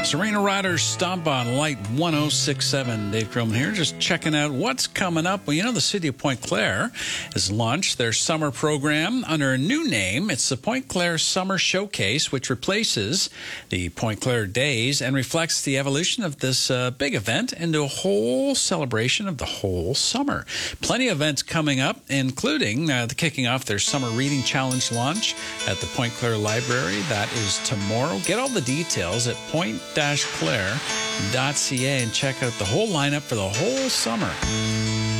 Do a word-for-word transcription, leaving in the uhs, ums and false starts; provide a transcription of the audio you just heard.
Serena Riders Stomp on Light one oh six point seven. Dave Croman here, just checking out what's coming up. Well, you know, the city of Pointe-Claire has launched their summer program under a new name. It's the Pointe-Claire Summer Showcase, which replaces the Pointe-Claire Days and reflects the evolution of this uh, big event into a whole celebration of the whole summer. Plenty of events coming up, including uh, the kicking off their Summer Reading Challenge launch at the Pointe-Claire Library. That is tomorrow. Get all the details at point claire dot c a and check out the whole lineup for the whole summer.